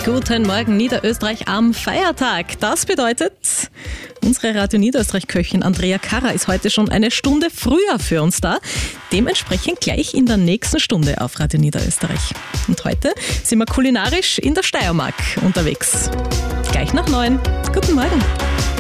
Guten Morgen Niederösterreich am Feiertag. Das bedeutet, unsere Radio Niederösterreich-Köchin Andrea Karrer ist heute schon eine Stunde früher für uns da. Dementsprechend gleich in der nächsten Stunde auf Radio Niederösterreich. Und heute sind wir kulinarisch in der Steiermark unterwegs. Gleich nach 9. Guten Morgen.